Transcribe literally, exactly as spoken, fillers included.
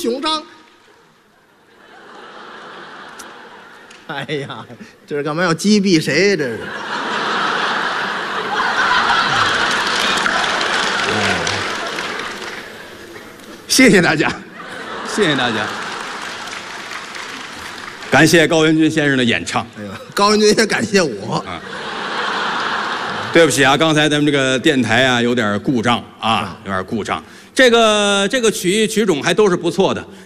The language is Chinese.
雄张。哎呀，这是干嘛要击毙谁呀？这是。 谢谢大家，谢谢大家，感谢高文君先生的演唱。 哎呦，高文君也感谢我。 啊，对不起啊，刚才咱们这个电台啊有点故障啊，有点故障。这个这个曲曲种还都是不错的，